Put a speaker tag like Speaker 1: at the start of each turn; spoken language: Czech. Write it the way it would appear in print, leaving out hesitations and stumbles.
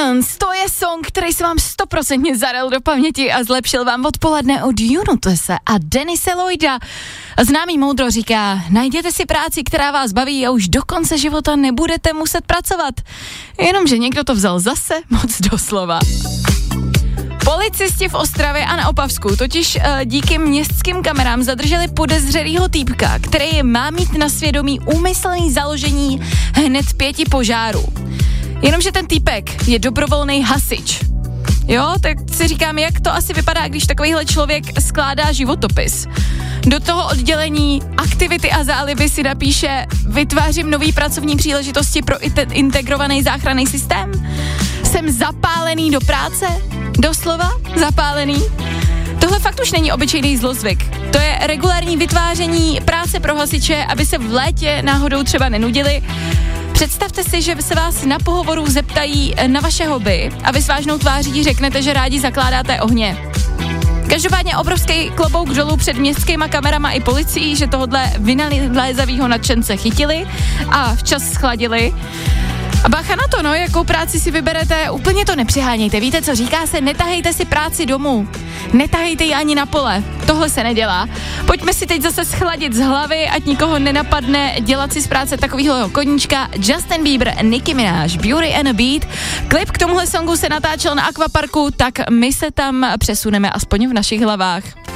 Speaker 1: Diamonds, to je song, který se vám 100% zarel do paměti a zlepšil vám odpoledne od Junutese a Denise Lloyda. Známý moudro říká, najděte si práci, která vás baví a už do konce života nebudete muset pracovat. Jenomže někdo to vzal zase moc doslova. Policisti v Ostravě a na Opavsku totiž díky městským kamerám zadrželi podezřelýho týpka, který má mít na svědomí úmyslný založení hned 5 požárů. Jenomže ten týpek je dobrovolný hasič. Jo, tak si říkám, jak to asi vypadá, když takovýhle člověk skládá životopis. Do toho oddělení aktivity a záliby si napíše, vytvářím nový pracovní příležitosti pro integrovaný záchranný systém. Jsem zapálený do práce, doslova zapálený. Tohle fakt už není obyčejný zlozvyk. To je regulární vytváření práce pro hasiče, aby se v létě náhodou třeba nenudili. Představte si, že se vás na pohovoru zeptají na vaše hobby a vy s vážnou tváří řeknete, že rádi zakládáte ohně. Každopádně obrovský klobouk dolů před městskýma kamerama i policií, že tohodle vynalézavýho nadšence chytili a včas schladili. A bacha na to, no, jakou práci si vyberete, úplně to nepřihánějte. Víte, co říká se, netahejte si práci domů. Netahejte ji ani na pole. Tohle se nedělá. Pojďme si teď zase schladit z hlavy, ať nikoho nenapadne dělat si z práce takovýhleho koníčka. Justin Bieber, Nicki Minaj, Beauty and a Beat. Klip k tomuhle songu se natáčel na akvaparku, tak my se tam přesuneme aspoň v našich hlavách.